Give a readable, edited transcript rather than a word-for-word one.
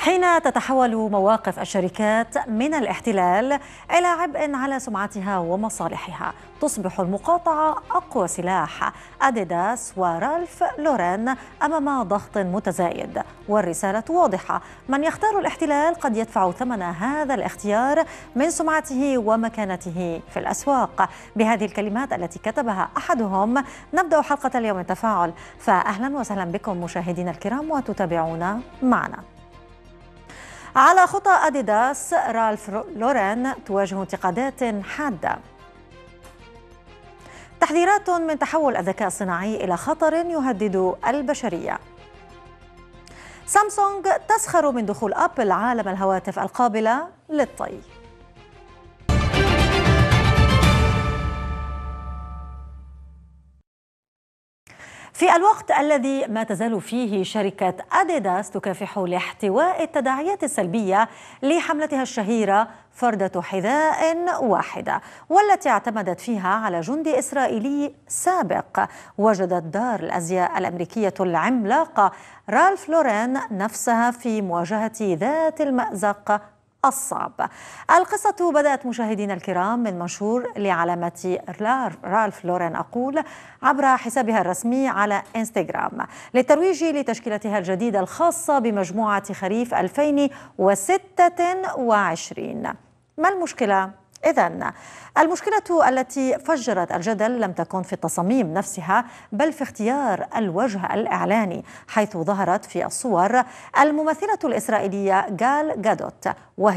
حين تتحول مواقف الشركات من الاحتلال إلى عبء على سمعتها ومصالحها، تصبح المقاطعة أقوى سلاح. أديداس ورالف لورين أمام ضغط متزايد، والرسالة واضحة: من يختار الاحتلال قد يدفع ثمن هذا الاختيار من سمعته ومكانته في الأسواق. بهذه الكلمات التي كتبها أحدهم نبدأ حلقة اليوم التفاعل، فأهلا وسهلا بكم مشاهدينا الكرام وتتابعون معنا. على خطى أديداس، رالف لورين تواجه انتقادات حادة. تحذيرات من تحول الذكاء الصناعي إلى خطر يهدد البشرية. سامسونج تسخر من دخول أبل عالم الهواتف القابلة للطي. في الوقت الذي ما تزال فيه شركة أديداس تكافح لاحتواء التداعيات السلبية لحملتها الشهيرة فردة حذاء واحدة، والتي اعتمدت فيها على جندي إسرائيلي سابق، وجدت دار الأزياء الأمريكية العملاقة رالف لورين نفسها في مواجهة ذات المأزق الصعب. القصة بدأت مشاهدينا الكرام من منشور لعلامة رالف لورين أقول عبر حسابها الرسمي على انستغرام للترويج لتشكيلتها الجديدة الخاصة بمجموعة خريف 2026. ما المشكلة؟ إذن المشكلة التي فجرت الجدل لم تكن في التصاميم نفسها، بل في اختيار الوجه الإعلاني، حيث ظهرت في الصور الممثلة الإسرائيلية جال جادوت، وهي